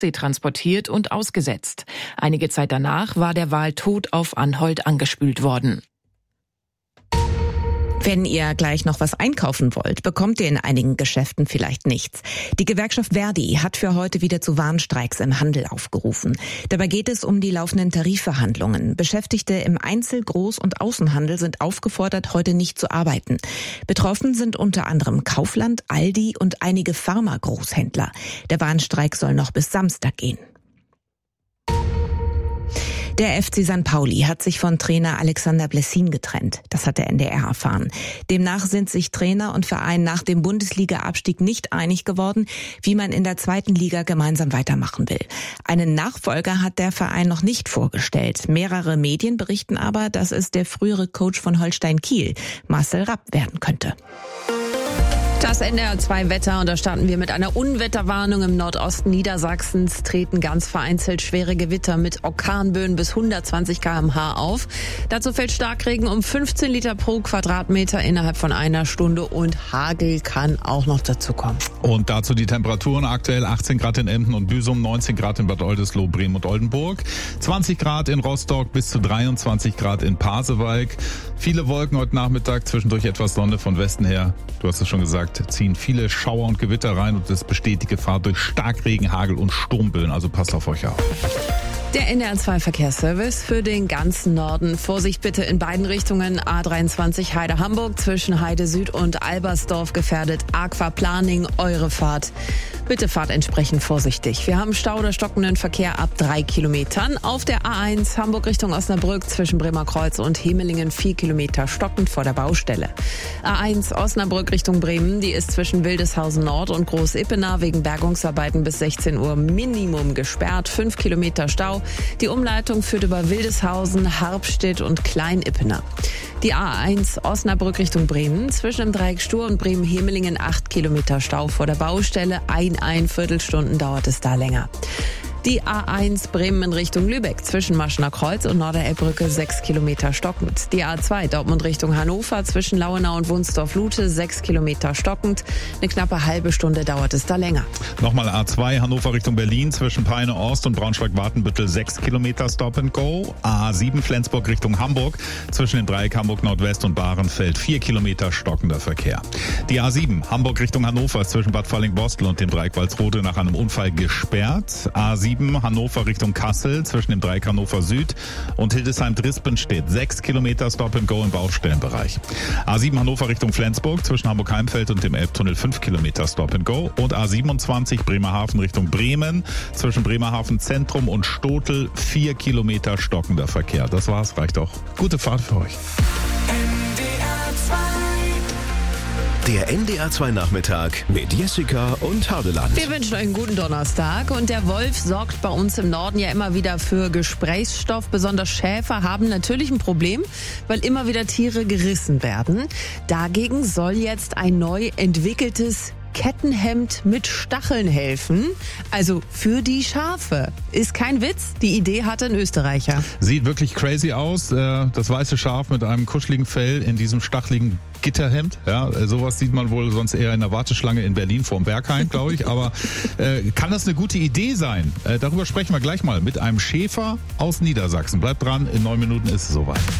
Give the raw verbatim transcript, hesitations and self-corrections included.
sie transportiert und ausgesetzt. Einige Zeit danach war der Wal tot auf Anholt angespült worden. Wenn ihr gleich noch was einkaufen wollt, bekommt ihr in einigen Geschäften vielleicht nichts. Die Gewerkschaft Verdi hat für heute wieder zu Warnstreiks im Handel aufgerufen. Dabei geht es um die laufenden Tarifverhandlungen. Beschäftigte im Einzel-, Groß- und Außenhandel sind aufgefordert, heute nicht zu arbeiten. Betroffen sind unter anderem Kaufland, Aldi und einige Pharma-Großhändler. Der Warnstreik soll noch bis Samstag gehen. Der F C Sankt Pauli hat sich von Trainer Alexander Blessin getrennt. Das hat der N D R erfahren. Demnach sind sich Trainer und Verein nach dem Bundesliga-Abstieg nicht einig geworden, wie man in der zweiten Liga gemeinsam weitermachen will. Einen Nachfolger hat der Verein noch nicht vorgestellt. Mehrere Medien berichten aber, dass es der frühere Coach von Holstein Kiel, Marcel Rapp, werden könnte. Das N D R zwei Wetter, und da starten wir mit einer Unwetterwarnung. Im Nordosten Niedersachsens treten ganz vereinzelt schwere Gewitter mit Orkanböen bis hundertzwanzig Kilometer pro Stunde auf. Dazu fällt Starkregen um fünfzehn Liter pro Quadratmeter innerhalb von einer Stunde und Hagel kann auch noch dazu kommen. Und dazu die Temperaturen: aktuell achtzehn Grad in Emden und Büsum, neunzehn Grad in Bad Oldesloe, Bremen und Oldenburg, zwanzig Grad in Rostock, bis zu dreiundzwanzig Grad in Pasewalk. Viele Wolken heute Nachmittag, zwischendurch etwas Sonne von Westen her. Du hast es schon gesagt, ziehen viele Schauer und Gewitter rein und es besteht die Gefahr durch Starkregen, Hagel und Sturmböen. Also passt auf euch auf. Der N D R zwei Verkehrsservice für den ganzen Norden. Vorsicht bitte in beiden Richtungen. A dreiundzwanzig Heide-Hamburg zwischen Heide Süd und Albersdorf gefährdet. Aquaplaning, eure Fahrt. Bitte fahrt entsprechend vorsichtig. Wir haben Stau oder stockenden Verkehr ab drei Kilometern. Auf der A eins Hamburg Richtung Osnabrück zwischen Bremer Kreuz und Hemelingen vier Kilometer stockend vor der Baustelle. A eins Osnabrück Richtung Bremen, die ist zwischen Wildeshausen Nord und Groß-Ippener wegen Bergungsarbeiten bis sechzehn Uhr Minimum gesperrt. fünf Kilometer Stau. Die Umleitung führt über Wildeshausen, Harpstedt und Klein-Ippener. Die A eins Osnabrück Richtung Bremen, zwischen dem Dreieck Stur und Bremen-Hemelingen acht Kilometer Stau vor der Baustelle. Ein, ein Viertelstunden dauert es da länger. Die A eins Bremen in Richtung Lübeck zwischen Maschener Kreuz und Norderelbbrücke sechs Kilometer stockend. Die A zwei Dortmund Richtung Hannover zwischen Lauenau und Wunsdorf-Lute sechs Kilometer stockend. Eine knappe halbe Stunde dauert es da länger. Nochmal A zwei Hannover Richtung Berlin zwischen Peine Ost und Braunschweig-Watenbüttel sechs Kilometer Stop and Go. A sieben Flensburg Richtung Hamburg zwischen dem Dreieck Hamburg Nordwest und Bahrenfeld vier Kilometer stockender Verkehr. Die A sieben Hamburg Richtung Hannover zwischen Bad Falling-Bostel und dem Dreieck Walsrode nach einem Unfall gesperrt. A sieben Hannover Richtung Kassel zwischen dem Dreieck Hannover Süd und Hildesheim-Drispenstedt sechs Kilometer Stop and Go im Baustellenbereich. A sieben Hannover Richtung Flensburg zwischen Hamburg-Heimfeld und dem Elbtunnel fünf Kilometer Stop and Go und A siebenundzwanzig Bremerhaven Richtung Bremen zwischen Bremerhaven Zentrum und Stotel vier Kilometer stockender Verkehr. Das war's, reicht auch. Gute Fahrt für euch. Der N D R zwei Nachmittag mit Jessica und Hardeland. Wir wünschen euch einen guten Donnerstag. Und der Wolf sorgt bei uns im Norden ja immer wieder für Gesprächsstoff. Besonders Schäfer haben natürlich ein Problem, weil immer wieder Tiere gerissen werden. Dagegen soll jetzt ein neu entwickeltes Kettenhemd mit Stacheln helfen. Also für die Schafe. Ist kein Witz. Die Idee hatte ein Österreicher. Sieht wirklich crazy aus. Das weiße Schaf mit einem kuscheligen Fell in diesem stacheligen Gitterhemd. Ja, sowas sieht man wohl sonst eher in der Warteschlange in Berlin vorm Berghain, glaube ich. Aber äh, kann das eine gute Idee sein? Äh, darüber sprechen wir gleich mal mit einem Schäfer aus Niedersachsen. Bleibt dran, in neun Minuten ist es soweit.